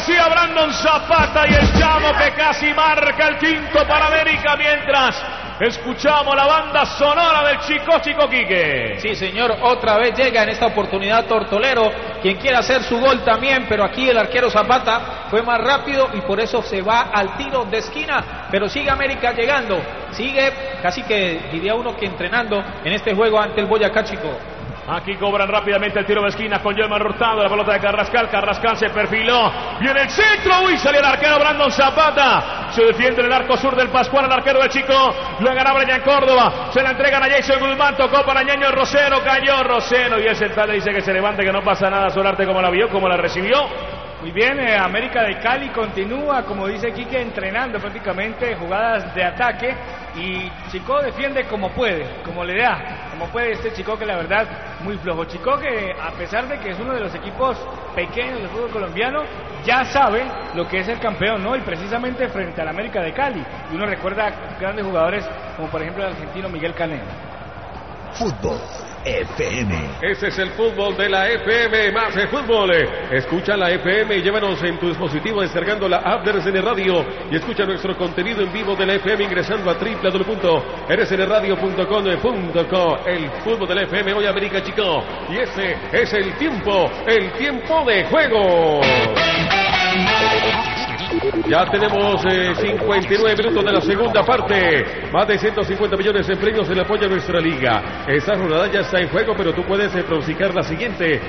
cabecea Brandon Zapata y el Chamo que casi marca el quinto para América, mientras escuchamos la banda sonora del Chico Quique. Sí, señor, otra vez llega en esta oportunidad Tortolero, quien quiere hacer su gol también, pero aquí el arquero Zapata fue más rápido y por eso se va al tiro de esquina, pero sigue América llegando, sigue casi que diría uno que entrenando en este juego ante el Boyacá Chico. Aquí cobran rápidamente el tiro de esquina con Yelmer Hurtado, la pelota de Carrascal, Carrascal se perfiló, viene el centro, uy, salió el arquero Brandon Zapata, se defiende en el arco sur del Pascual, el arquero del Chico, lo agarra Brian Córdoba, se la entregan a Jason Guzmán, tocó para Ñaño Rosero, cayó Rosero, y el central le dice que se levante, que no pasa nada, Solarte como la vio, como la recibió. Muy bien, América de Cali continúa, como dice Quique, entrenando prácticamente jugadas de ataque y Chico defiende como puede, como le da, como puede este Chico que la verdad muy flojo. Chico que a pesar de que es uno de los equipos pequeños del fútbol colombiano, ya sabe lo que es el campeón, ¿no? Y precisamente frente al América de Cali. Y uno recuerda grandes jugadores como por ejemplo el argentino Miguel Canelo. Fútbol FM. Ese es el fútbol de la FM, más de fútbol. Escucha la FM y llévanos en tu dispositivo descargando la app de RCN Radio y escucha nuestro contenido en vivo de la FM ingresando a www.rcnradio.com.co. El fútbol de la FM, hoy América Chico. Y ese es el tiempo de juego. Ya tenemos 59 minutos de la segunda parte. Más de 150 millones en premios en apoyo a nuestra liga. Esa jornada ya está en juego, pero tú puedes pronosticar la siguiente.